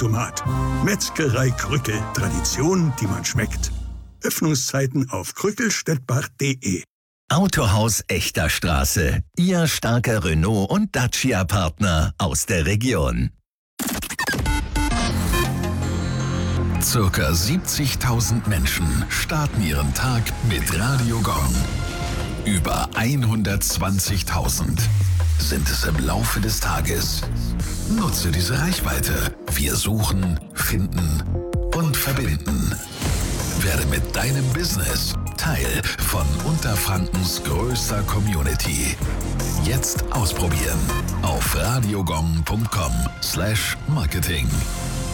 Automat. Metzgerei Krückel. Tradition, die man schmeckt. Öffnungszeiten auf krückelstettbach.de. Autohaus Echter Straße. Ihr starker Renault- und Dacia-Partner aus der Region. Circa 70.000 Menschen starten ihren Tag mit Radio Gong. Über 120.000 sind es im Laufe des Tages. Nutze diese Reichweite. Wir suchen, finden und verbinden. Werde mit deinem Business Teil von Unterfrankens größter Community. Jetzt ausprobieren auf radiogong.com/marketing.